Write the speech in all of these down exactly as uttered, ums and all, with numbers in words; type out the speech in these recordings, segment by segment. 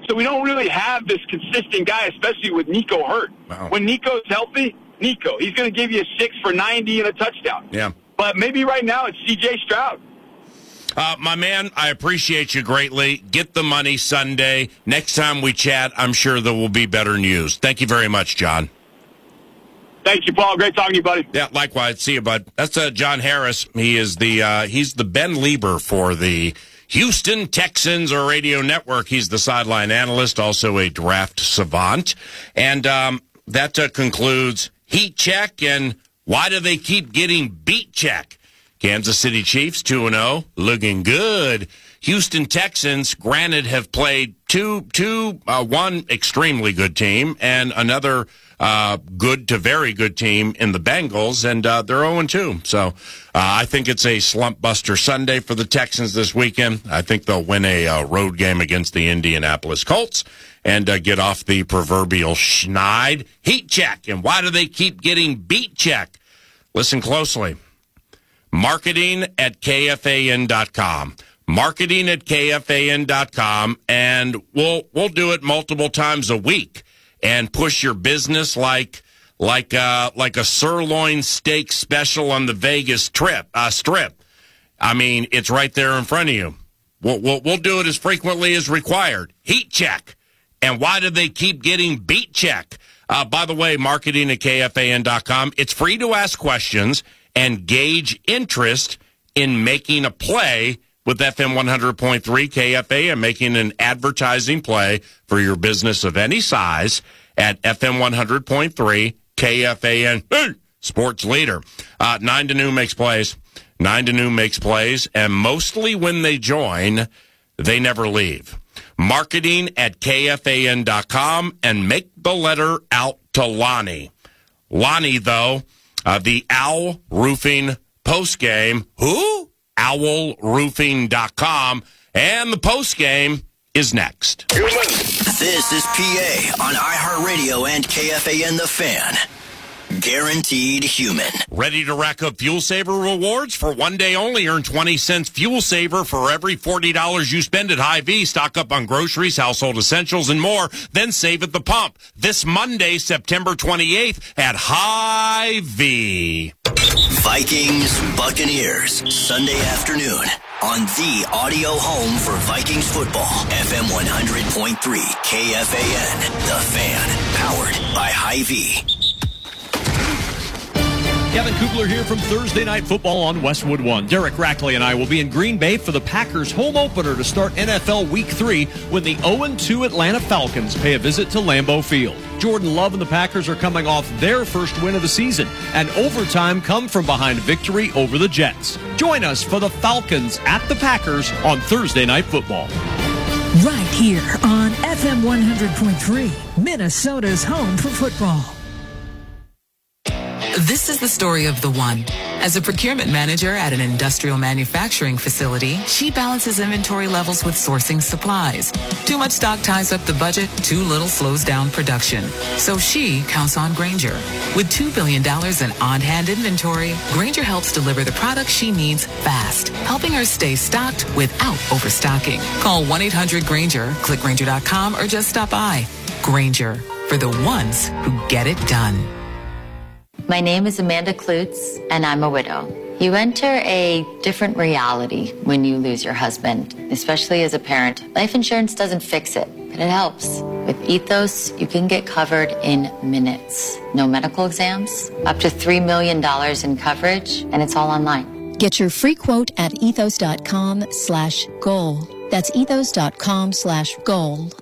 So we don't really have this consistent guy, especially with Nico hurt. Wow. When Nico's healthy, Nico, he's going to give you a six for ninety and a touchdown. Yeah. But maybe right now it's C J Stroud. Uh, my man, I appreciate you greatly. Get the money Sunday. Next time we chat, I'm sure there will be better news. Thank you very much, John. Thank you, Paul. Great talking to you, buddy. Yeah, likewise. See you, bud. That's uh, John Harris. He is the uh, he's the Ben Lieber for the Houston Texans or Radio Network. He's the sideline analyst, also a draft savant. And um, that uh, concludes Heat Check and Why Do They Keep Getting Beat Check? Kansas City Chiefs two and oh, looking good. Houston Texans, granted, have played two, two, uh, one extremely good team and another uh, good to very good team in the Bengals, and uh, they're oh and two. So uh, I think it's a slump buster Sunday for the Texans this weekend. I think they'll win a uh, road game against the Indianapolis Colts and uh, get off the proverbial schneid. Heat check, and why do they keep getting beat check? Listen closely. Marketing at K F A N dot com. Marketing at K F A N dot com, and we'll we'll do it multiple times a week and push your business like like uh, like a sirloin steak special on the Vegas trip uh, strip. I mean, it's right there in front of you. We'll, we'll we'll do it as frequently as required. Heat check, and why do they keep getting beat check? Uh, by the way, marketing at K F A N dot com. It's free to ask questions and gauge interest in making a play with F M one hundred point three K F A and making an advertising play for your business of any size at F M one hundred point three K F A N, sports leader. Uh, nine to noon makes plays. Nine to noon makes plays, and mostly when they join, they never leave. Marketing at K F A N dot com, and make the letter out to Lonnie. Lonnie, though, Uh, the Owl Roofing postgame. Who? owl roofing dot com. And the postgame is next. This is P A on iHeartRadio and K F A N The Fan. Guaranteed human. Ready to rack up Fuel Saver rewards? For one day only, earn twenty cents Fuel Saver for every forty dollars you spend at Hy-Vee. Stock up on groceries, household essentials, and more. Then save at the pump. This Monday, September twenty-eighth at Hy-Vee. Vikings Buccaneers, Sunday afternoon on the audio home for Vikings football. F M one hundred point three K F A N, The Fan, powered by Hy-Vee. Kevin Kugler here from Thursday Night Football on Westwood One. Derek Rackley and I will be in Green Bay for the Packers home opener to start N F L Week three when the oh and two Atlanta Falcons pay a visit to Lambeau Field. Jordan Love and the Packers are coming off their first win of the season, and overtime come from behind victory over the Jets. Join us for the Falcons at the Packers on Thursday Night Football. Right here on F M one hundred point three, Minnesota's home for football. This is the story of the one. As a procurement manager at an industrial manufacturing facility, she balances inventory levels with sourcing supplies. Too much stock ties up the budget, too little slows down production. So she counts on Grainger. With two billion dollars in on-hand inventory, Grainger helps deliver the products she needs fast, helping her stay stocked without overstocking. Call one eight hundred Grainger, click Grainger dot com, or just stop by. Grainger, for the ones who get it done. My name is Amanda Klutz, and I'm a widow. You enter a different reality when you lose your husband, especially as a parent. Life insurance doesn't fix it, but it helps. With Ethos, you can get covered in minutes. No medical exams, up to three million dollars in coverage, and it's all online. Get your free quote at ethos.com slash goal. That's ethos.com slash goal.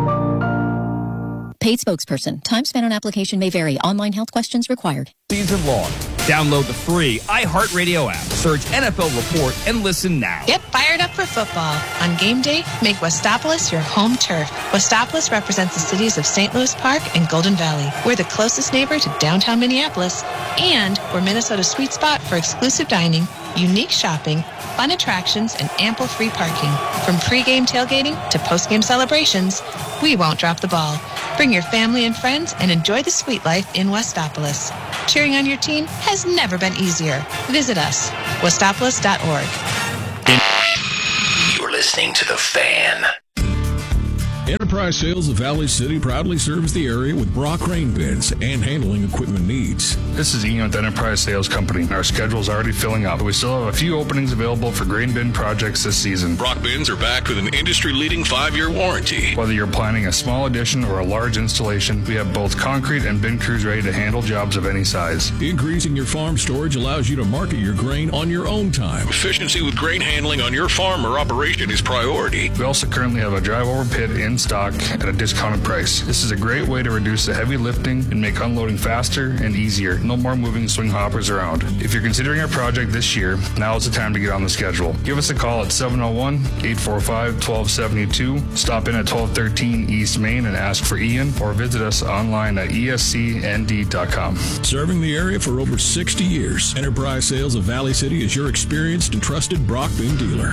Paid spokesperson. Time spent on application may vary. Online health questions required. Season long. Download the free iHeartRadio app. Search N F L Report and listen now. Get fired up for football. On game day, make Westopolis your home turf. Westopolis represents the cities of Saint Louis Park and Golden Valley. We're the closest neighbor to downtown Minneapolis, and we're Minnesota's sweet spot for exclusive dining, unique shopping, fun attractions, and ample free parking. From pregame tailgating to postgame celebrations, we won't drop the ball. Bring your family and friends and enjoy the sweet life in Westopolis. Cheering on your team has never been easier. Visit us, westopolis dot org. You're listening to The Fan. Enterprise Sales of Valley City proudly serves the area with Brock grain bins and handling equipment needs. This is Ian with Enterprise Sales Company. Our schedule is already filling up. We still have a few openings available for grain bin projects this season. Brock bins are backed with an industry-leading five-year warranty. Whether you're planning a small addition or a large installation, we have both concrete and bin crews ready to handle jobs of any size. Increasing your farm storage allows you to market your grain on your own time. Efficiency with grain handling on your farm or operation is priority. We also currently have a drive-over pit in stock at a discounted price. This is a great way to reduce the heavy lifting and make unloading faster and easier. No more moving swing hoppers around. If you're considering a project this year, now is the time to get on the schedule. Give us a call at seven oh one, eight four five, one two seven two. Stop in at twelve thirteen East Main and ask for Ian, or visit us online at E S C N D dot com. Serving the area for over sixty years, Enterprise Sales of Valley City is your experienced and trusted Brock bin dealer.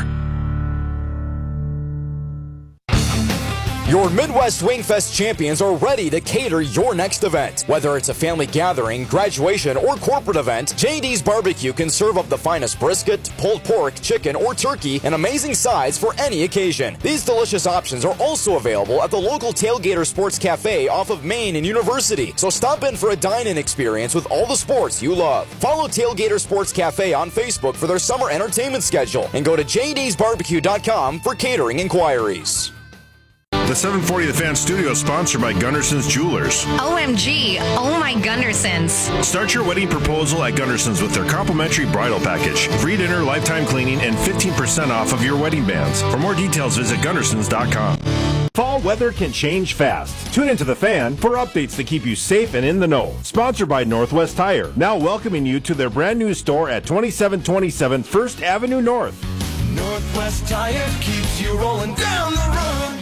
Your Midwest Wingfest champions are ready to cater your next event. Whether it's a family gathering, graduation, or corporate event, J D's Barbecue can serve up the finest brisket, pulled pork, chicken, or turkey in amazing sides for any occasion. These delicious options are also available at the local Tailgater Sports Cafe off of Main and University. So stop in for a dine-in experience with all the sports you love. Follow Tailgater Sports Cafe on Facebook for their summer entertainment schedule and go to j d's barbecue dot com for catering inquiries. The seven forty The Fan studio is sponsored by Gunderson's Jewelers. O M G, oh my Gundersons. Start your wedding proposal at Gunderson's with their complimentary bridal package, free dinner, lifetime cleaning, and fifteen percent off of your wedding bands. For more details, visit gundersons dot com. Fall weather can change fast. Tune into The Fan for updates that keep you safe and in the know. Sponsored by Northwest Tire, now welcoming you to their brand new store at twenty-seven twenty-seven First Avenue North. Northwest Tire keeps you rolling down the road.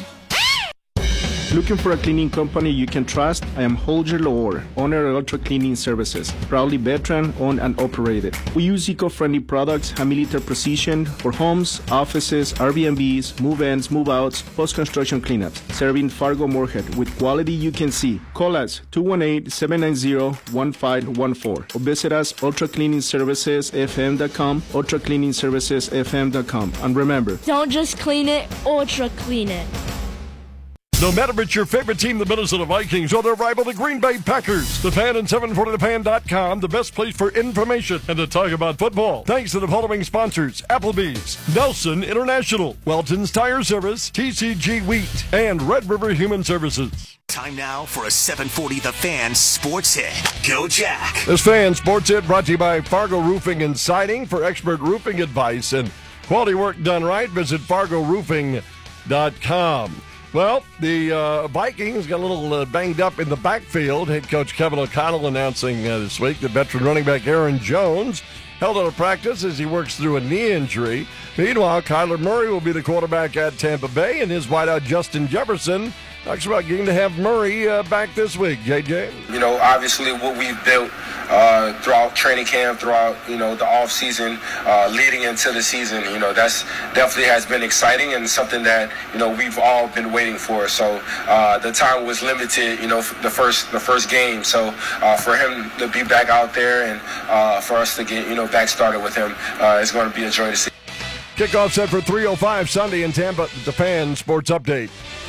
Looking for a cleaning company you can trust? I am Holger Lohr, owner of Ultra Cleaning Services, proudly veteran owned and operated. We use eco-friendly products, high milliliter precision for homes, offices, Airbnbs, move-ins, move-outs, post-construction cleanups, serving Fargo Moorhead with quality you can see. Call us two one eight, seven nine zero, one five one four or visit us ultra cleaning services f m dot com, ultra cleaning services f m dot com. And remember, don't just clean it, ultra clean it. No matter if it's your favorite team, the Minnesota Vikings, or their rival, the Green Bay Packers, The Fan and seven forty the fan dot com, the best place for information and to talk about football. Thanks to the following sponsors: Applebee's, Nelson International, Welton's Tire Service, T C G Wheat, and Red River Human Services. Time now for a seven forty The Fan Sports Hit. Go Jack. This Fan Sports Hit brought to you by Fargo Roofing and Siding. For expert roofing advice and quality work done right, visit fargo roofing dot com. Well, the uh, Vikings got a little uh, banged up in the backfield. Head coach Kevin O'Connell announcing uh, this week that veteran running back Aaron Jones held out of practice as he works through a knee injury. Meanwhile, Kyler Murray will be the quarterback at Tampa Bay, and his wideout Justin Jefferson talks about getting to have Murray uh, back this week. J J? You know, obviously what we've built uh, throughout training camp, throughout, you know, the off season, uh, leading into the season, you know, that's definitely has been exciting and something that, you know, we've all been waiting for. So uh, the time was limited, you know, the first the first game. So uh, for him to be back out there and uh, for us to get, you know, back started with him, uh, it's going to be a joy to see. Kickoff set for three oh five Sunday in Tampa. The Fan Sports Update.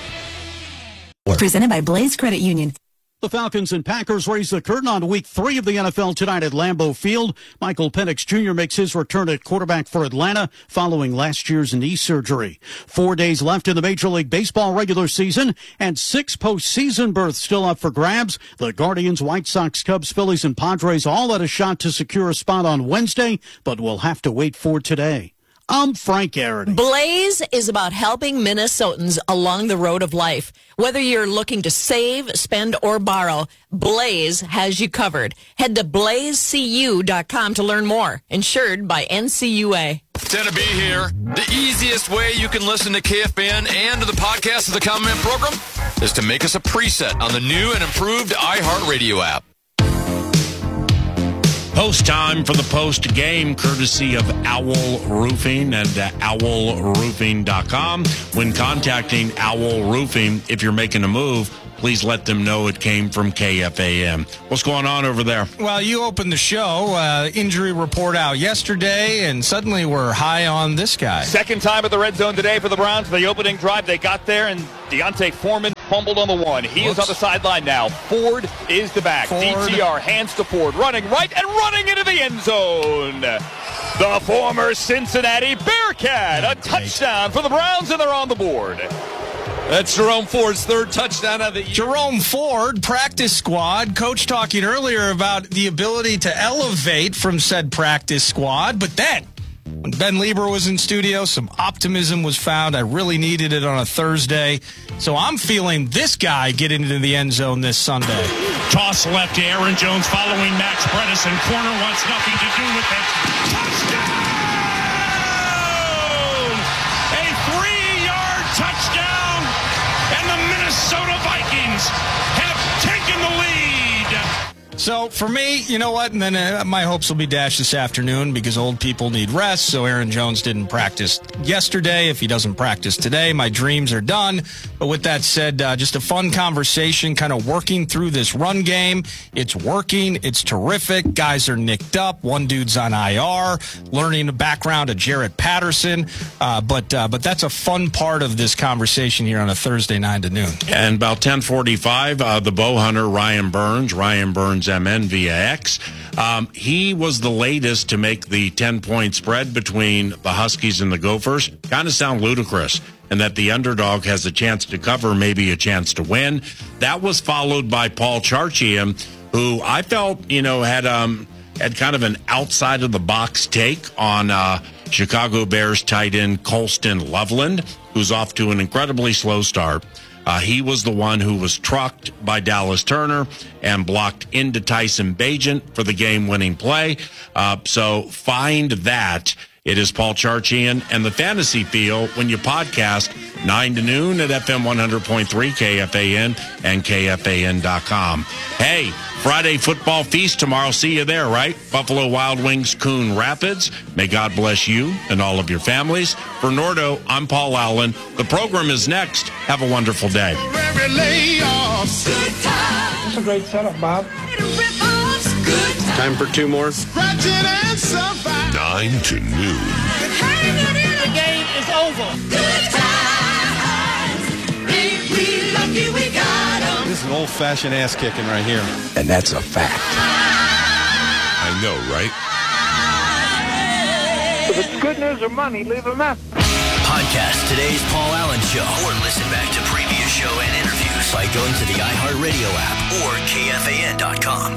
Presented by Blaze Credit Union. The Falcons and Packers raise the curtain on week three of the N F L tonight at Lambeau Field. Michael Penix Junior makes his return at quarterback for Atlanta following last year's knee surgery. Four days left in the Major League Baseball regular season and six postseason berths still up for grabs. The Guardians, White Sox, Cubs, Phillies, and Padres all had a shot to secure a spot on Wednesday, but will have to wait for today. I'm Frank Arity. Blaze is about helping Minnesotans along the road of life. Whether you're looking to save, spend, or borrow, Blaze has you covered. Head to blaze c u dot com to learn more. Insured by N C U A. Ted B here. The easiest way you can listen to K F N and to the podcast of the Common Man program is to make us a preset on the new and improved iHeartRadio app. Post time for the post game, courtesy of Owl Roofing and uh, owl roofing dot com. When contacting Owl Roofing, if you're making a move, please let them know it came from K F A N. What's going on over there? Well, you opened the show. Uh, injury report out yesterday, and suddenly we're high on this guy. Second time at the red zone today for the Browns. The opening drive, they got there, and Deontay Foreman fumbled on the one. He Whoops. is on the sideline now. Ford is the back. Ford. D T R hands to Ford, running right and running into the end zone. The former Cincinnati Bearcat. A touchdown for the Browns, and they're on the board. That's Jerome Ford's third touchdown of the year. Jerome Ford, practice squad. Coach talking earlier about the ability to elevate from said practice squad. But then, when Ben Lieber was in studio, some optimism was found. I really needed it on a Thursday. So I'm feeling this guy get into the end zone this Sunday. Toss left to Aaron Jones following Max Bredesen. Corner wants nothing to do with it. Touchdown! A three-yard touchdown! And the Minnesota Vikings have taken the lead. So for me, you know what? And then uh, my hopes will be dashed this afternoon because old people need rest. So Aaron Jones didn't practice yesterday. If he doesn't practice today, my dreams are done. But with that said, uh, just a fun conversation, kind of working through this run game. It's working. It's terrific. Guys are nicked up. One dude's on I R, learning the background of Jarrett Patterson. Uh, but uh, but that's a fun part of this conversation here on a Thursday nine to noon. And about ten forty-five, uh, the bow hunter Ryan Burns, Ryan Burns M N via X. Um, he was the latest to make the ten-point spread between the Huskies and the Gophers. Kind of sound ludicrous, and that the underdog has a chance to cover, maybe a chance to win. That was followed by Paul Charchian, who I felt, you know, had um had kind of an outside-of-the-box take on uh, Chicago Bears tight end Colston Loveland, who's off to an incredibly slow start. Uh, he was the one who was trucked by Dallas Turner and blocked into Tyson Bagent for the game-winning play. Uh, so find that. It is Paul Charchian and the Fantasy Feel when you podcast nine to noon at F M one hundred point three K F A N and K F A N dot com. Hey, Friday football feast tomorrow. See you there, right? Buffalo Wild Wings, Coon Rapids. May God bless you and all of your families. For Nordo, I'm Paul Allen. The program is next. Have a wonderful day. That's a great setup, Bob. Time for two more. Nine to noon. The game is over. Good times. Ain't we lucky we got 'em. This is an old-fashioned ass-kicking right here. And that's a fact. I know, right? If it's good news or money, leave a message. Podcast today's Paul Allen Show, or listen back to previous show and interviews by going to the iHeartRadio app or K F A N dot com.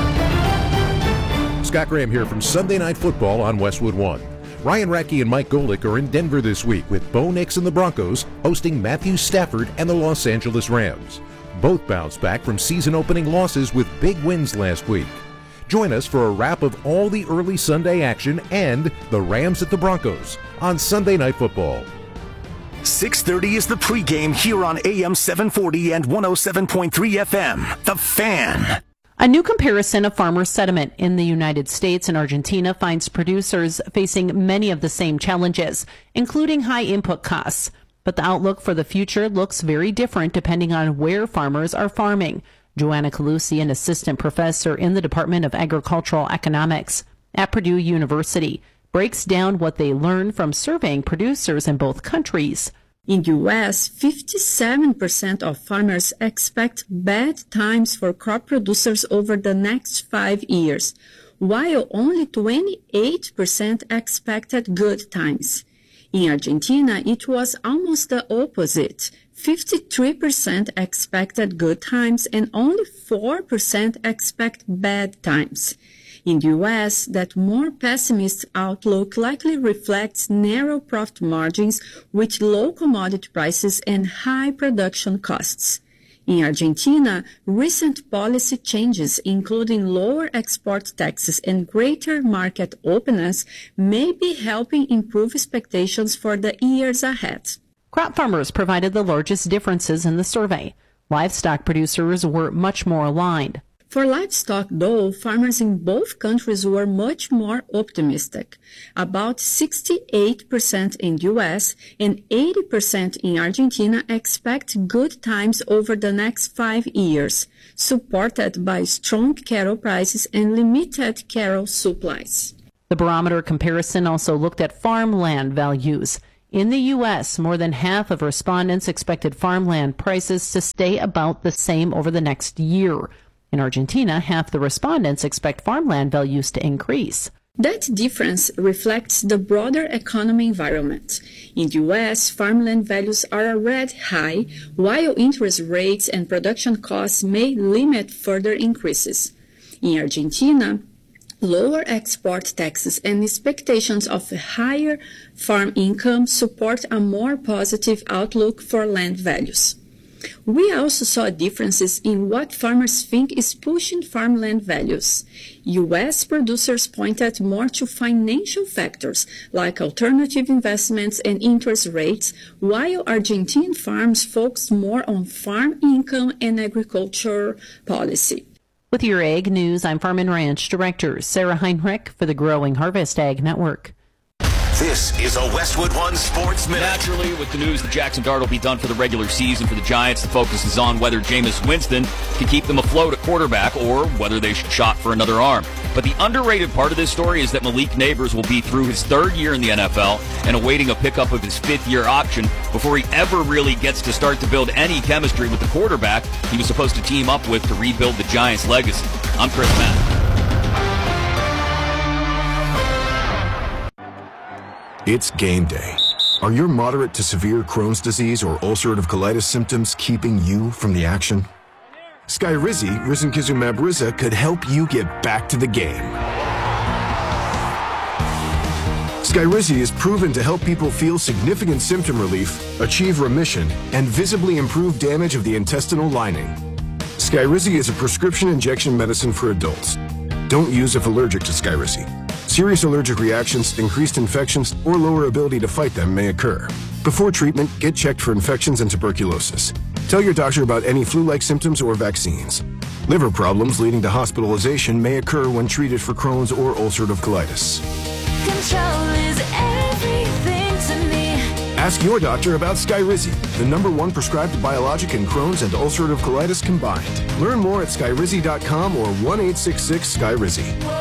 Scott Graham here from Sunday Night Football on Westwood One. Ryan Radke and Mike Golick are in Denver this week with Bo Nix and the Broncos hosting Matthew Stafford and the Los Angeles Rams. Both bounced back from season-opening losses with big wins last week. Join us for a wrap of all the early Sunday action and the Rams at the Broncos on Sunday Night Football. six thirty is the pregame here on A M seven forty and one oh seven point three F M. The Fan. A new comparison of farmer sentiment in the United States and Argentina finds producers facing many of the same challenges, including high input costs. But the outlook for the future looks very different depending on where farmers are farming. Joanna Calusi, an assistant professor in the Department of Agricultural Economics at Purdue University, breaks down what they learned from surveying producers in both countries. In the U S, fifty-seven percent of farmers expect bad times for crop producers over the next five years, while only twenty-eight percent expected good times. In Argentina, it was almost the opposite. fifty-three percent expected good times and only four percent expect bad times. In the U S, that more pessimistic outlook likely reflects narrow profit margins with low commodity prices and high production costs. In Argentina, recent policy changes, including lower export taxes and greater market openness, may be helping improve expectations for the years ahead. Crop farmers provided the largest differences in the survey. Livestock producers were much more aligned. For livestock, though, farmers in both countries were much more optimistic. About sixty-eight percent in the U S and eighty percent in Argentina expect good times over the next five years, supported by strong cattle prices and limited cattle supplies. The barometer comparison also looked at farmland values. In the U S, more than half of respondents expected farmland prices to stay about the same over the next year. In Argentina, half the respondents expect farmland values to increase. That difference reflects the broader economy environment. In the U S, farmland values are already high, while interest rates and production costs may limit further increases. In Argentina, lower export taxes and expectations of a higher farm income support a more positive outlook for land values. We also saw differences in what farmers think is pushing farmland values. U S producers pointed more to financial factors like alternative investments and interest rates, while Argentine farms focused more on farm income and agriculture policy. With your Ag News, I'm Farm and Ranch Director Sarah Heinrich for the Growing Harvest Ag Network. This is a Westwood One Sports Minute. Naturally, with the news that Jackson Dart will be done for the regular season for the Giants, the focus is on whether Jameis Winston can keep them afloat at quarterback or whether they should shop for another arm. But the underrated part of this story is that Malik Neighbors will be through his third year in the N F L and awaiting a pickup of his fifth-year option before he ever really gets to start to build any chemistry with the quarterback he was supposed to team up with to rebuild the Giants' legacy. I'm Chris Mack. It's game day. Are your moderate to severe Crohn's disease or ulcerative colitis symptoms keeping you from the action? Skyrizi, risankizumab Riza, could help you get back to the game. Skyrizi is proven to help people feel significant symptom relief, achieve remission, and visibly improve damage of the intestinal lining. Skyrizi is a prescription injection medicine for adults. Don't use if allergic to Skyrizi. Serious allergic reactions, increased infections, or lower ability to fight them may occur. Before treatment, get checked for infections and tuberculosis. Tell your doctor about any flu-like symptoms or vaccines. Liver problems leading to hospitalization may occur when treated for Crohn's or ulcerative colitis. Control is everything to me. Ask your doctor about Skyrizi, the number one prescribed biologic in Crohn's and ulcerative colitis combined. Learn more at skyrizi dot com or one eight six six Skyrizi.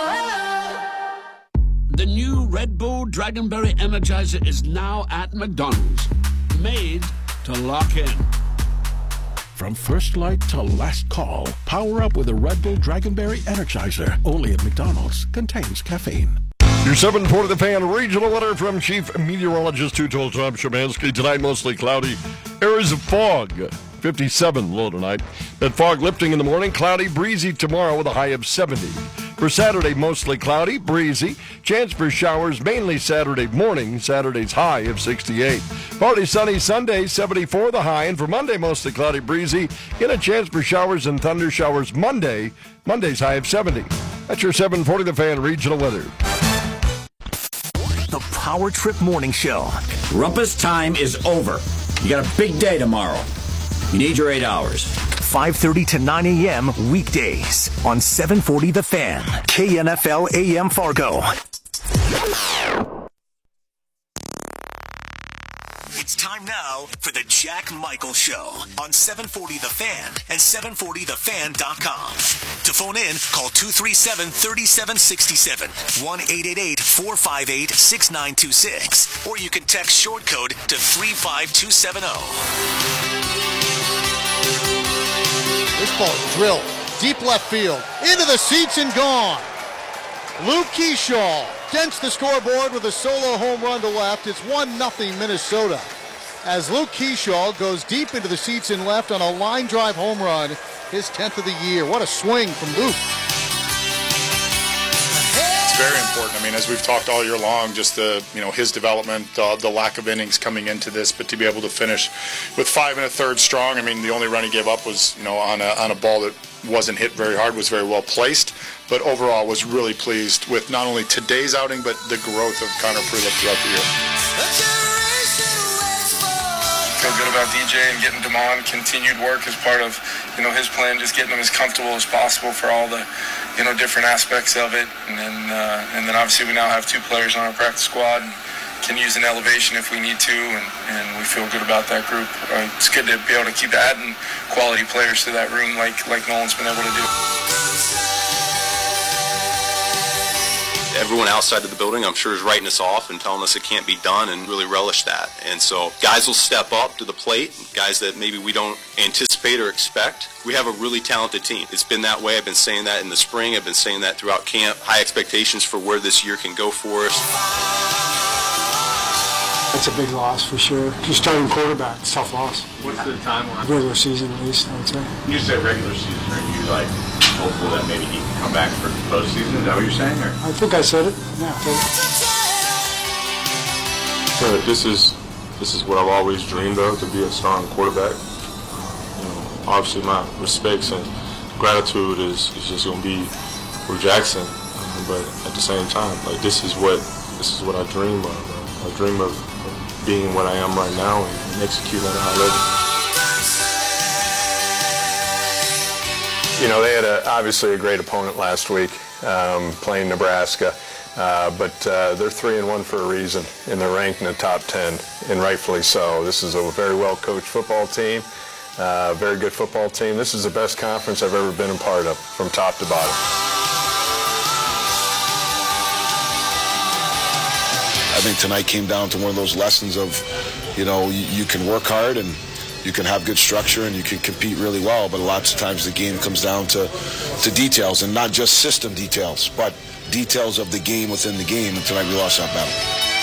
The new Red Bull Dragonberry Energizer is now at McDonald's. Made to lock in. From first light to last call, power up with a Red Bull Dragonberry Energizer. Only at McDonald's. Contains caffeine. Your seven forty The Fan regional weather from Chief Meteorologist who told Tom Szymanski. Tonight, mostly cloudy. Areas of fog. fifty-seven low tonight. That fog lifting in the morning. Cloudy, breezy tomorrow with a high of seventy. For Saturday, mostly cloudy, breezy. Chance for showers mainly Saturday morning. Saturday's high of sixty-eight. Partly sunny Sunday, seventy-four the high. And for Monday, mostly cloudy, breezy. Get a chance for showers and thunder showers Monday. Monday's high of seventy. That's your seven forty The Fan regional weather. The Power Trip Morning Show. Rumpus time is over. You got a big day tomorrow. You need your eight hours. five thirty to nine a.m. weekdays on seven forty The Fan. K N F L A M Fargo. It's time now for the Jack Michael Show on seven forty The Fan and seven forty the fan dot com. To phone in, call two three seven, three seven six seven, one eight eight eight, four five eight, six nine two six, or you can text short code to three five two seven zero. This ball is drilled deep left field into the seats and gone. Luke Keyshaw dents the scoreboard with a solo home run to left. It's one nothing Minnesota as Luke Keyshaw goes deep into the seats and left on a line drive home run, his tenth of the year. What a swing from Luke. It's very important. I mean, as we've talked all year long, just the, you know, his development, uh, the lack of innings coming into this, but to be able to finish with five and a third strong. I mean, the only run he gave up was, you know, on a, on a ball that wasn't hit very hard, was very well placed, but overall was really pleased with not only today's outing, but the growth of Connor Prielipp throughout the year. Feel good about D J and getting him on. Continued work as part of, you know, his plan, just getting them as comfortable as possible for all the, you know, different aspects of it. And then, uh, and then obviously we now have two players on our practice squad and can use an elevation if we need to, and, and we feel good about that group. Uh, it's good to be able to keep adding quality players to that room like, like Nolan's been able to do. Everyone outside of the building, I'm sure, is writing us off and telling us it can't be done, and really relish that. And so guys will step up to the plate, guys that maybe we don't anticipate or expect. We have a really talented team. It's been that way. I've been saying that in the spring. I've been saying that throughout camp. High expectations for where this year can go for us. That's a big loss for sure. You're starting quarterback, it's a tough loss. What's the timeline? Regular season at least, I would say. You said regular season. Are you like hopeful that maybe he can come back for postseason? Is that what you're saying? Or? I think I said it. Yeah. But this is this is what I've always dreamed of, to be a starting quarterback. You know, obviously my respects and gratitude is, is just going to be for Jackson, um, but at the same time, like this is what this is what I dream of. Uh, I dream of, of being what I am right now and, and executing at a high level. You know, they had a, obviously a great opponent last week, um, playing Nebraska, uh, but uh, they're three and one for a reason, and they're ranked in the top ten, and rightfully so. This is a very well-coached football team, uh, very good football team. This is the best conference I've ever been a part of, from top to bottom. I think tonight came down to one of those lessons of, you know, you, you can work hard and you can have good structure and you can compete really well, but lots of times the game comes down to, to details, and not just system details, but details of the game within the game, and tonight we lost that battle.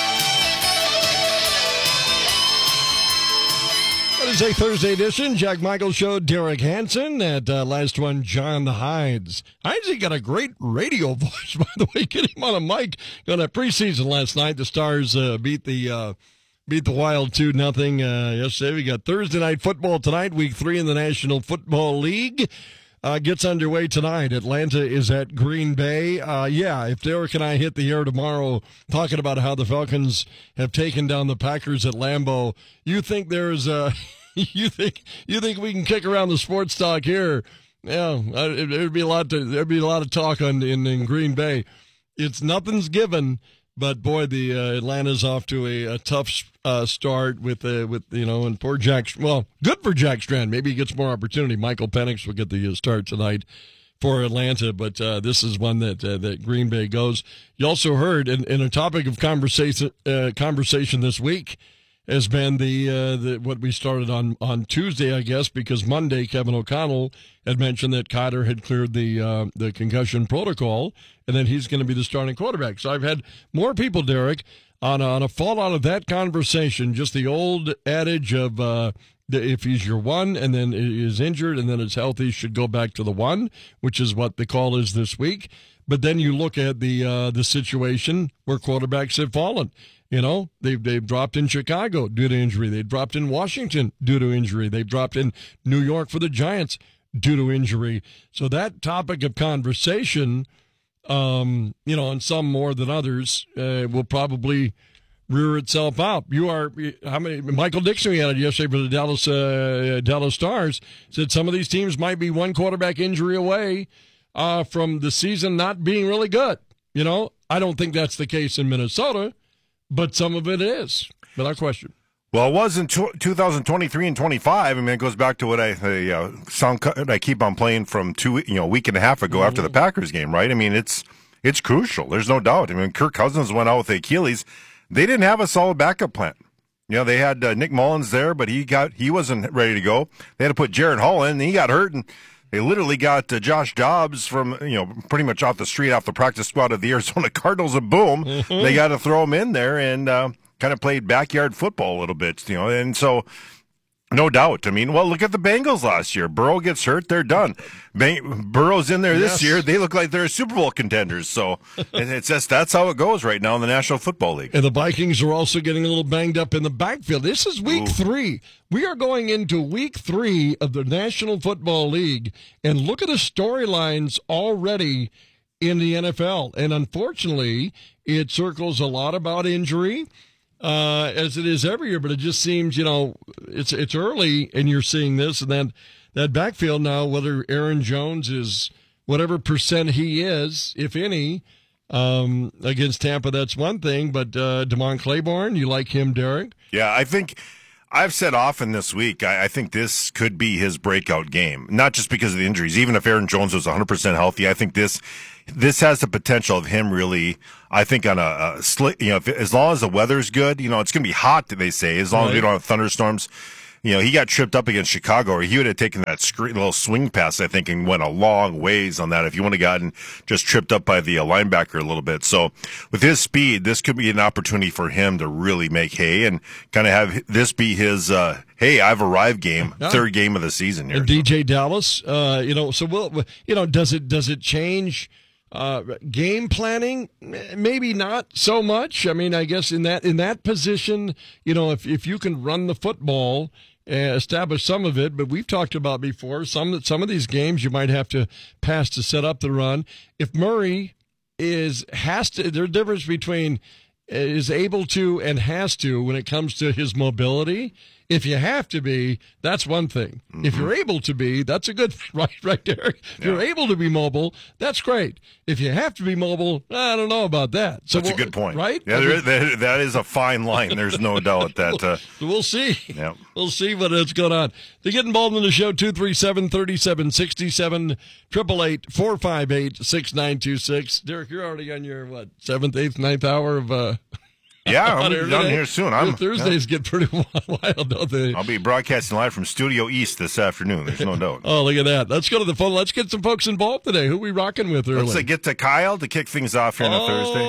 That is a Thursday edition. Jack Michaels Show, Derek Hansen. That uh, last one, John Hides. Hides, he got a great radio voice, by the way. Get him on a mic. Got a preseason last night. The Stars uh, beat the... Uh, Beat the Wild two nothing uh, yesterday. We got Thursday night football tonight. Week three in the National Football League uh, gets underway tonight. Atlanta is at Green Bay. Uh, yeah, if Derek and I hit the air tomorrow talking about how the Falcons have taken down the Packers at Lambeau, you think there's uh, you think you think we can kick around the sports talk here? Yeah, it, there'd be a lot to there'd be a lot of talk on in, in Green Bay. It's nothing's given. But boy, the uh, Atlanta's off to a, a tough uh, start with uh, with you know, and poor Jack. Well, good for Jack Strand. Maybe he gets more opportunity. Michael Penix will get the uh, start tonight for Atlanta, but uh, this is one that uh, that Green Bay goes. You also heard, in, in a topic of conversation uh, conversation this week has been the uh, the what we started on on Tuesday, I guess, because Monday Kevin O'Connell had mentioned that Cotter had cleared the uh, the concussion protocol, and then he's going to be the starting quarterback. So I've had more people, Derek, on a, on a fallout of that conversation, just the old adage of uh, if he's your one and then is injured and then is healthy, should go back to the one, which is what the call is this week. But then you look at the uh, the situation where quarterbacks have fallen. You know, they've, they've dropped in Chicago due to injury. They've dropped in Washington due to injury. They've dropped in New York for the Giants due to injury. So that topic of conversation, um, you know, and some more than others, uh, will probably rear itself out. You are, how many, Michael Dixon, we had it yesterday for the Dallas, uh, Dallas Stars, said some of these teams might be one quarterback injury away uh, from the season not being really good. You know, I don't think that's the case in Minnesota. But some of it is, without question. Well, it was in two thousand twenty-three and twenty-five. I mean, it goes back to what I the uh, sound cut I keep on playing from two, you know, a week and a half ago mm-hmm. after the Packers game, right? I mean, it's it's crucial. There's no doubt. I mean, Kirk Cousins went out with the Achilles. They didn't have a solid backup plan. You know, they had uh, Nick Mullins there, but he got he wasn't ready to go. They had to put Jared Hall in, and he got hurt, and they literally got uh, Josh Dobbs from, you know, pretty much off the street, off the practice squad of the Arizona Cardinals, and boom, mm-hmm. they got to throw him in there and uh, kind of played backyard football a little bit, you know, and so no doubt. I mean, well, look at the Bengals last year. Burrow gets hurt, they're done. Bang- Burrow's in there this yes. year. They look like they're Super Bowl contenders. So it's just that's how it goes right now in the National Football League. And the Vikings are also getting a little banged up in the backfield. This is week Ooh. three. We are going into week three of the National Football League, and look at the storylines already in the N F L. And unfortunately, it circles a lot about injury. Uh, as it is every year, but it just seems, you know, it's it's early and you're seeing this, and then that backfield now, whether Aaron Jones is whatever percent he is, if any, um, against Tampa, that's one thing. But uh, Damon Claiborne, you like him, Derek? Yeah, I think I've said often this week, I, I think this could be his breakout game, not just because of the injuries. Even if Aaron Jones was one hundred percent healthy, I think this this has the potential of him really, I think, on a, a slick, you know, if, as long as the weather's good, you know, it's going to be hot, they say, as long right. as we don't have thunderstorms. You know, he got tripped up against Chicago, or he would have taken that screen, little swing pass, I think, and went a long ways on that if he would have gotten just tripped up by the uh, linebacker a little bit. So with his speed, this could be an opportunity for him to really make hay and kind of have this be his, uh, hey, I've arrived game, yeah. third game of the season here. And D J Dallas, uh, you know, so we'll, you know, does it, does it change uh, game planning? Maybe not so much. I mean, I guess in that, in that position, you know, if, if you can run the football, Uh, establish some of it, but we've talked about before, some some of these games you might have to pass to set up the run. If Murray is has to, there's a difference between is able to and has to when it comes to his mobility. If you have to be, that's one thing. Mm-hmm. If you're able to be, that's a good thing, right, right, Derek? If yeah. you're able to be mobile, that's great. If you have to be mobile, I don't know about that. So that's we'll, a good point. Right? Yeah, there is, that, that is a fine line. There's no doubt that. Uh, we'll see. Yeah. We'll see what is going on. To get involved in the show, two three seven, three seven six seven, eight eight eight, four five eight, six nine two six. Derek, you're already on your, what, seventh, eighth, ninth hour of... Uh, Yeah, I'll be done here soon. I'm, Thursdays yeah. get pretty wild, don't they? I'll be broadcasting live from Studio East this afternoon. There's no doubt. Oh, look at that. Let's go to the phone. Let's get some folks involved today. Who are we rocking with early? Let's uh, get to Kyle to kick things off here on oh, a Thursday.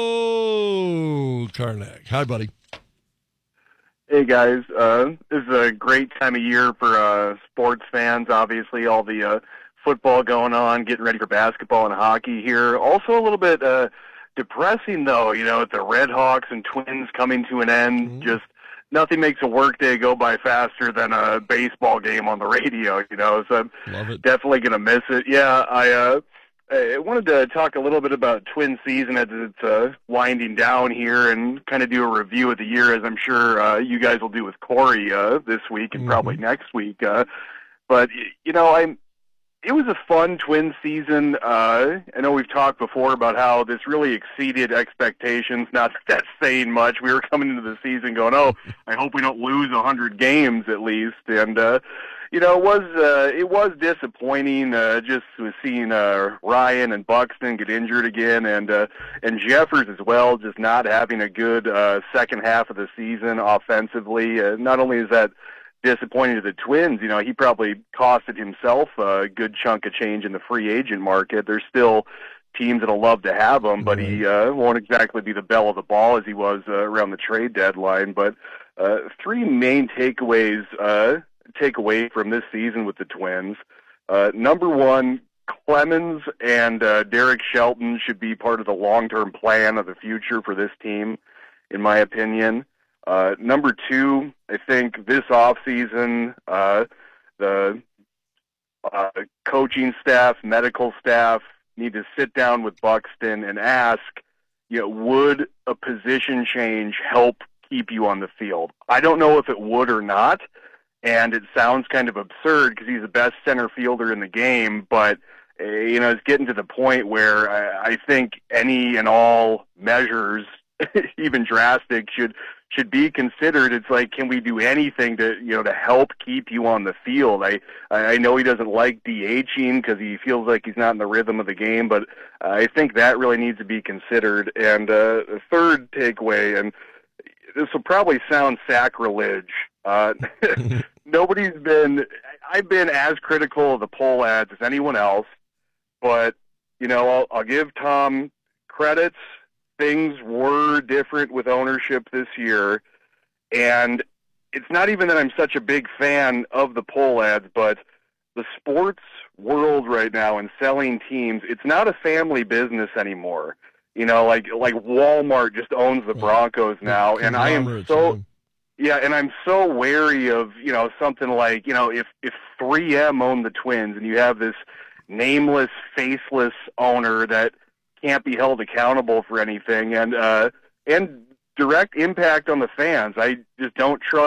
Oh, Karnak. Hi, buddy. Hey, guys. Uh, this is a great time of year for uh, sports fans, obviously. All the uh, football going on, getting ready for basketball and hockey here. Also a little bit... Uh, depressing, though, you know, with the Red Hawks and Twins coming to an end. Mm-hmm. Just nothing makes a workday go by faster than a baseball game on the radio, you know, so I'm definitely going to miss it. Yeah, I uh, I wanted to talk a little bit about Twin season as it's uh, winding down here and kind of do a review of the year, as I'm sure uh, you guys will do with Corey uh, this week and mm-hmm. probably next week. Uh, but, you know, I'm It was a fun Twin season. Uh, I know we've talked before about how this really exceeded expectations. Not that that's saying much. We were coming into the season going, oh, I hope we don't lose one hundred games at least. And, uh, you know, it was uh, it was disappointing uh, just with seeing uh, Ryan and Buxton get injured again and, uh, and Jeffers as well, just not having a good uh, second half of the season offensively. Uh, not only is that disappointing to the Twins, you know, he probably costed himself a good chunk of change in the free agent market. There's still teams that'll love to have him, but he uh, won't exactly be the belle of the ball as he was uh, around the trade deadline. But uh, three main takeaways uh, take away from this season with the Twins. Uh, number one, Clemens and uh, Derek Shelton should be part of the long-term plan of the future for this team, in my opinion. Uh, number two, I think this offseason, uh, the uh, coaching staff, medical staff need to sit down with Buxton and ask, you know, would a position change help keep you on the field? I don't know if it would or not, and it sounds kind of absurd because he's the best center fielder in the game, but, uh, you know, it's getting to the point where I, I think any and all measures, even drastic, should should be considered. It's like, can we do anything to, you know, to help keep you on the field? I I know he doesn't like DHing because he feels like he's not in the rhythm of the game, but I think that really needs to be considered. And uh, the third takeaway, and this will probably sound sacrilege, uh, nobody's been, I've been as critical of the poll ads as anyone else, but, you know, I'll, I'll give Tom credits. Things were different with ownership this year, and it's not even that I'm such a big fan of the poll ads, but the sports world right now and selling teams, it's not a family business anymore. You know, like like Walmart just owns the Broncos now, and I am so yeah, and I'm so wary of, you know, something like, you know, if if three M owned the Twins and you have this nameless, faceless owner that can't be held accountable for anything, and uh, and direct impact on the fans. I just don't trust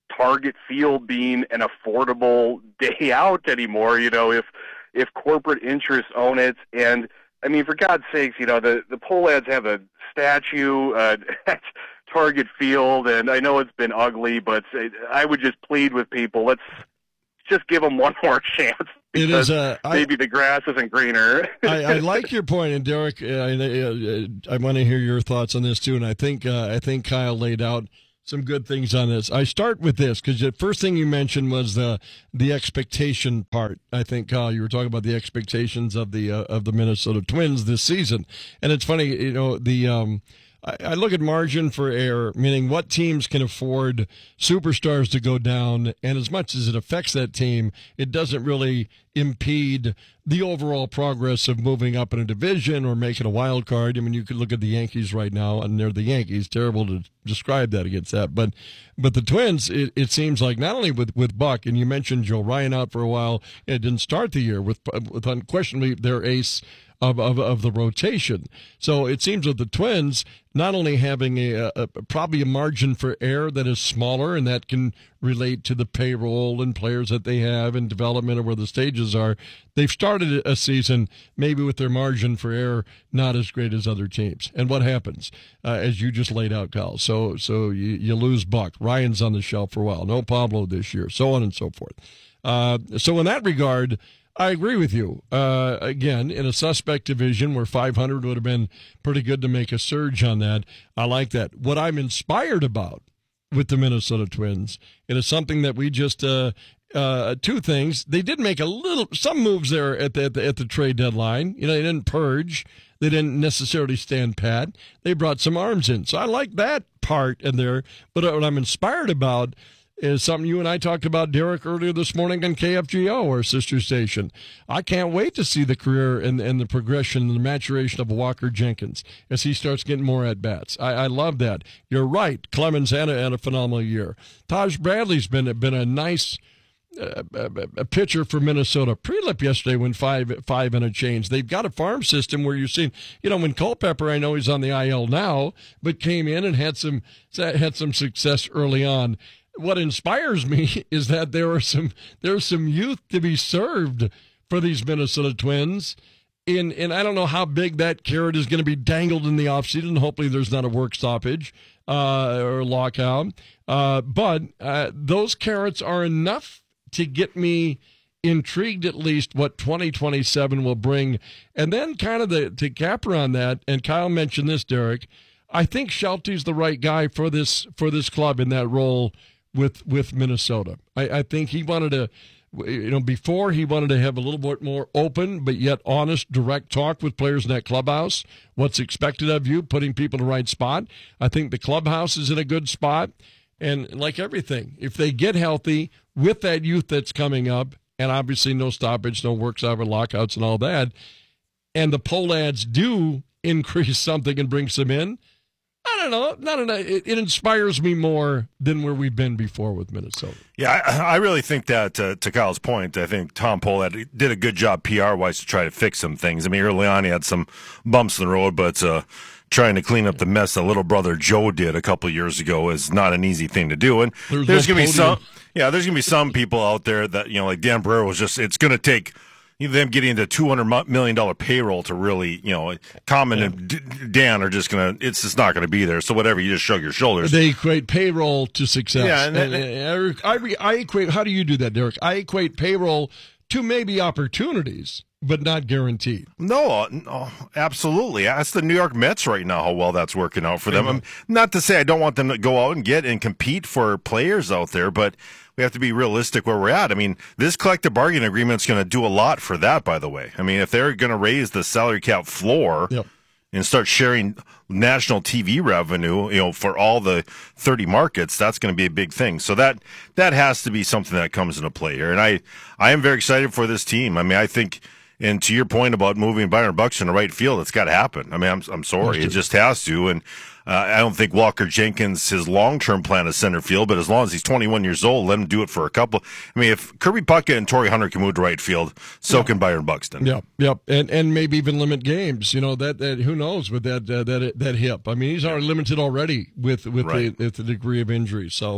Target Field being an affordable day out anymore, you know, if if corporate interests own it. And, I mean, for God's sakes, you know, the, the Pohlads have a statue uh, at Target Field, and I know it's been ugly, but I would just plead with people, let's just give them one more chance. It is a, I, maybe the grass isn't greener. I, I like your point, and Derek, uh, I, I, I want to hear your thoughts on this too. And I think uh, I think Kyle laid out some good things on this. I start with this because the first thing you mentioned was the the expectation part. I think Kyle, you were talking about the expectations of the uh, of the Minnesota Twins this season, and it's funny, you know, the. Um, I look at margin for error, meaning what teams can afford superstars to go down, and as much as it affects that team, it doesn't really impede the overall progress of moving up in a division or making a wild card. I mean, you could look at the Yankees right now, and they're the Yankees. Terrible to describe that against that. But but the Twins, it, it seems like not only with, with Buck, and you mentioned Joe Ryan out for a while, it didn't start the year with, with unquestionably their ace Of, of of the rotation. So it seems with the Twins, not only having a, a probably a margin for error that is smaller, and that can relate to the payroll and players that they have and development of where the stages are, they've started a season maybe with their margin for error not as great as other teams. And what happens, uh, as you just laid out, Kyle? So so you, you lose Buck. Ryan's on the shelf for a while. No Pablo this year, so on and so forth. Uh, so in that regard, I agree with you. Uh, again, in a suspect division where five hundred would have been pretty good to make a surge on that, I like that. What I'm inspired about with the Minnesota Twins, it is something that we just, uh, uh, two things. They did make a little, some moves there at the, at the, at the trade deadline. You know, they didn't purge. They didn't necessarily stand pat. They brought some arms in. So I like that part in there. But what I'm inspired about is something you and I talked about, Derek, earlier this morning on K F G O, our sister station. I can't wait to see the career and, and the progression and the maturation of Walker Jenkins as he starts getting more at-bats. I, I love that. You're right. Clemens had a, had a phenomenal year. Taj Bradley's been, been a nice uh, a pitcher for Minnesota. Prelip yesterday went five, five and a change. They've got a farm system where you're seeing, you know, when Culpepper, I know he's on the I L now, but came in and had some had some success early on. What inspires me is that there are some there's some youth to be served for these Minnesota Twins. In and I don't know how big that carrot is going to be dangled in the offseason. Hopefully there's not a work stoppage uh, or lockout. Uh, but uh, those carrots are enough to get me intrigued at least what twenty twenty-seven will bring. And then kind of the to capper on that, and Kyle mentioned this, Derek, I think Shelty's the right guy for this for this club in that role with with Minnesota. I, I think he wanted to, you know, before he wanted to have a little bit more open but yet honest, direct talk with players in that clubhouse. What's expected of you, putting people in the right spot. I think the clubhouse is in a good spot. And like everything, if they get healthy with that youth that's coming up, and obviously no stoppage, no work stoppage, lockouts and all that, and the Pohlads do increase something and bring some in, I don't know. Not enough. It, it inspires me more than where we've been before with Minnesota. Yeah, I, I really think that, uh, to Kyle's point, I think Tom Pohlad did a good job P R-wise to try to fix some things. I mean, early on he had some bumps in the road, but uh, trying to clean up the mess that little brother Joe did a couple of years ago is not an easy thing to do. And there's, there's no going to be some, yeah, there's going to be some people out there that, you know, like Dan Barrera was just, it's going to take them getting into two hundred million dollars payroll to really, you know, Common yeah. and D- Dan are just going to, it's just not going to be there. So whatever, you just shrug your shoulders. They equate payroll to success. Yeah, and, and, and I, I equate, how do you do that, Derek? I equate payroll to maybe opportunities, but not guaranteed. No, no, absolutely. That's the New York Mets right now, how well that's working out for them. Mm-hmm. Not to say I don't want them to go out and get and compete for players out there, but we have to be realistic where we're at. I mean, this collective bargaining agreement is going to do a lot for that, by the way. I mean, if they're going to raise the salary cap floor yep. and start sharing national T V revenue, you know, for all the thirty markets, that's going to be a big thing. So that that has to be something that comes into play here. And I, I am very excited for this team. I mean, I think, and to your point about moving Byron Buxton to right field, it's got to happen. I mean, I'm I'm sorry, it just has to. And uh, I don't think Walker Jenkins, his long-term plan is center field, but as long as he's twenty-one years old, let him do it for a couple. I mean, if Kirby Puckett and Torrey Hunter can move to right field, so yeah. can Byron Buxton. Yep, yep, and and maybe even limit games. You know, that, that who knows with that uh, that that hip. I mean, he's already limited already with with, right. the, with the degree of injury. So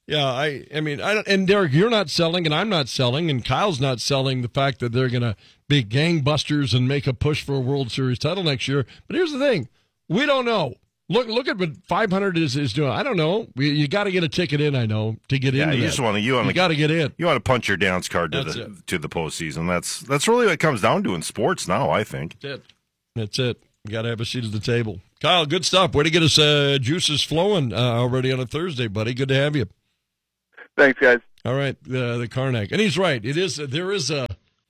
Yeah, I, I mean, I don't, and Derek, you're not selling, and I'm not selling, and Kyle's not selling the fact that they're going to be gangbusters and make a push for a World Series title next year. But here's the thing: we don't know. Look, look at what five hundred is, is doing. I don't know. We, you got to get a ticket in. I know to get in. Yeah, into you that. just want to. You, you got to get in. You want to punch your dance card to That's the it. to the postseason. That's that's really what it comes down to in sports now. I think. That's it. That's it. You got to have a seat at the table. Kyle, good stuff. Way to get us uh, juices flowing uh, already on a Thursday, buddy. Good to have you. Thanks, guys. All right, uh, the Karnak, and he's right. It is there is a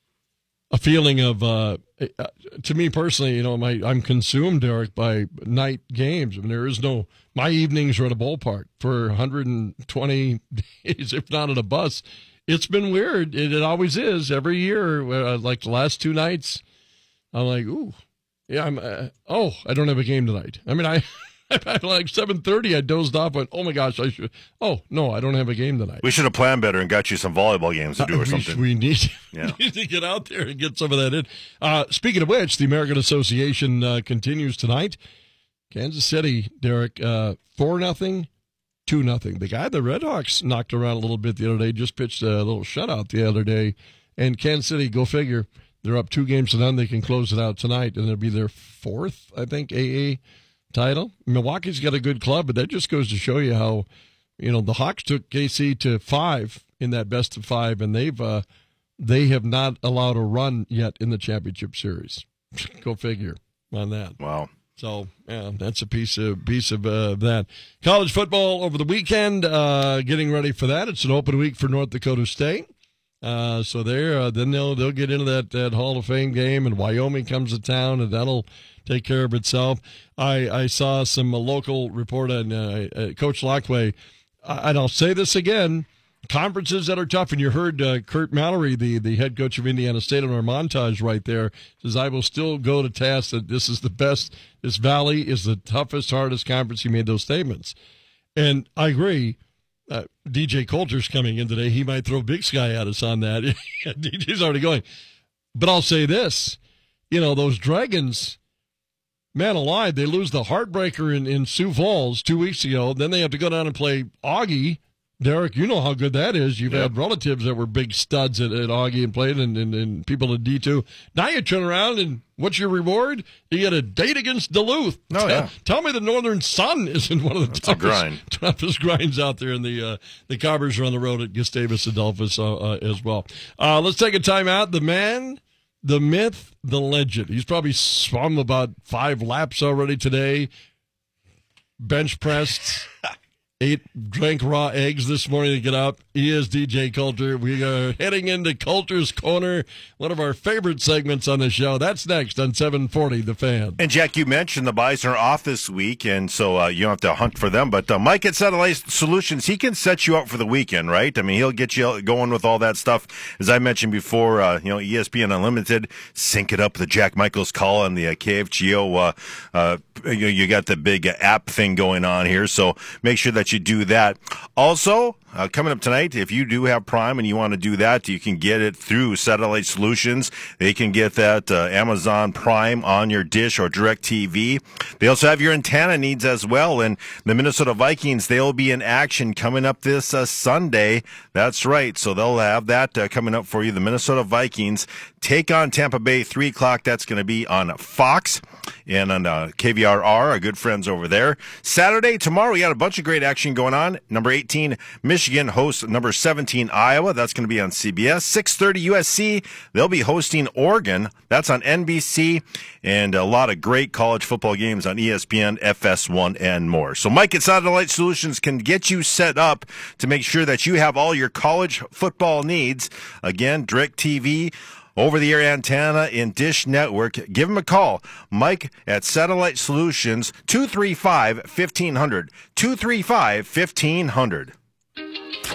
a feeling of uh, to me personally, you know, my I'm consumed, Derek, by night games. I mean, there is no my evenings are at a ballpark for one hundred twenty days, if not at a bus. It's been weird. It, it always is every year. Uh, like the last two nights, I'm like, ooh, yeah, I'm. Uh, oh, I don't have a game tonight. I mean, I. At like seven thirty, I dozed off. Went, oh my gosh, I should. Oh no, I don't have a game tonight. We should have planned better and got you some volleyball games to do or uh, we, something. We need, yeah. we need to get out there and get some of that in. Uh, speaking of which, the American Association uh, continues tonight. Kansas City, Derek, uh, four nothing, two nothing. The guy the Red Hawks knocked around a little bit the other day. Just pitched a little shutout the other day, and Kansas City, go figure, they're up two games to none. They can close it out tonight, and it'll be their fourth, I think, A A title. Milwaukee's got a good club, but that just goes to show you how, you know, the Hawks took K C to five in that best of five, and they've uh, they have not allowed a run yet in the championship series. Go figure on that. Wow. So yeah, that's a piece of piece of uh, that. College football over the weekend, uh, getting ready for that. It's an open week for North Dakota State. Uh, so there, uh, then they'll they'll get into that, that Hall of Fame game, and Wyoming comes to town, and that'll take care of itself. I, I saw some uh, local report on uh, uh, Coach Lockway, uh, and I'll say this again: conferences that are tough. And you heard uh, Kurt Mallory, the the head coach of Indiana State, on our montage right there, says, "I will still go to task that this is the best. This Valley is the toughest, hardest conference." He made those statements, and I agree. Uh, D J Coulter's coming in today. He might throw Big Sky at us on that. D J's already going. But I'll say this. You know, those Dragons, man alive, they lose the heartbreaker in, in Sioux Falls two weeks ago. Then they have to go down and play Augie. Derek, you know how good that is. You've yep. had relatives that were big studs at, at Augie and played, and, and, and people at D two. Now you turn around, and what's your reward? You get a date against Duluth. Oh, tell, yeah. tell me the Northern Sun isn't one of the That's toughest, a grind. toughest grinds out there. And the uh, the Cobbers are on the road at Gustavus Adolphus uh, uh, as well. Uh, let's take a time out. The man, the myth, the legend. He's probably swum about five laps already today. Bench pressed. Ate, drank raw eggs this morning to get up. He is D J Coulter. We are heading into Coulter's Corner, one of our favorite segments on the show. That's next on seven forty The Fan. And, Jack, you mentioned the Bison are off this week, and so uh, you don't have to hunt for them. But uh, Mike at Satellite Solutions, he can set you up for the weekend, right? I mean, he'll get you going with all that stuff. As I mentioned before, uh, you know, E S P N Unlimited, sync it up with the Jack Michaels call on the uh, K F G O. Uh, uh, you, you got the big uh, app thing going on here, so make sure that you do that. Also, uh, coming up tonight, if you do have Prime and you want to do that, you can get it through Satellite Solutions. They can get that uh, Amazon Prime on your dish or DirecTV. They also have your antenna needs as well. And the Minnesota Vikings, they'll be in action coming up this uh, Sunday. That's right. So they'll have that uh, coming up for you. The Minnesota Vikings take on Tampa Bay, three o'clock. That's going to be on Fox and on uh, K V R R, our good friends over there. Saturday, tomorrow, we got a bunch of great action going on. Number eighteen, Michigan hosts number seventeen, Iowa. That's going to be on C B S. six thirty, U S C. They'll be hosting Oregon. That's on N B C. And a lot of great college football games on E S P N, F S one, and more. So Mike at Satellite Solutions can get you set up to make sure that you have all your college football needs. Again, DirecTV, over-the-air antenna in Dish Network. Give him a call. Mike at Satellite Solutions, two three five, fifteen hundred. two three five, fifteen hundred.